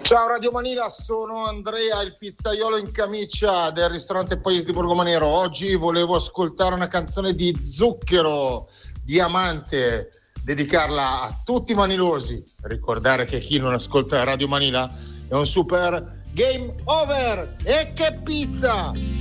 Ciao Radio Manila, sono Andrea, il pizzaiolo in camicia del ristorante Pais di Borgomanero. Oggi volevo ascoltare una canzone di Zucchero, Diamante, dedicarla a tutti i manilosi. Ricordare che chi non ascolta Radio Manila è un super game over. E che pizza!